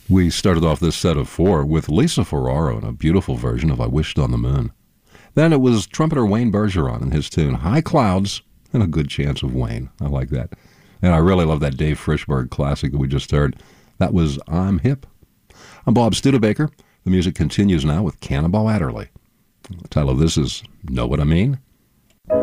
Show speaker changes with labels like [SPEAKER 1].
[SPEAKER 1] We started off this set of four with Lisa Ferraro in a beautiful version of I Wished on the Moon. Then it was trumpeter Wayne Bergeron and his tune High Clouds and a Good Chance of Wayne. I like that. And I really love that Dave Frischberg classic that we just heard. That was I'm Hip. I'm Bob Studebaker. The music continues now with Cannonball Adderley. The title of this is Know What I Mean?